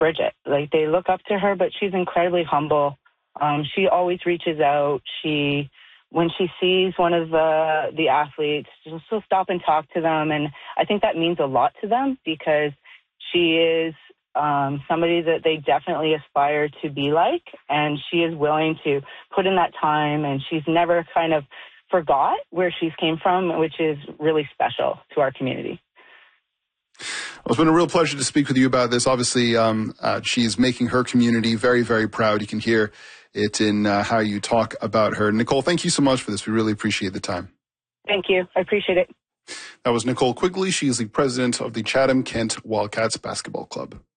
Bridget. Like, they look up to her, but she's incredibly humble. She always reaches out. When she sees one of the athletes, she'll stop and talk to them. And I think that means a lot to them because she is somebody that they definitely aspire to be like. And she is willing to put in that time. And she's never kind of forgot where she's came from, which is really special to our community. Well, it's been a real pleasure to speak with you about this. Obviously, she's making her community very, very proud. You can hear it in how you talk about her. Nicole, thank you so much for this. We really appreciate the time. Thank you. I appreciate it. That was Nicole Quigley. She is the president of the Chatham-Kent Wildcats Basketball Club.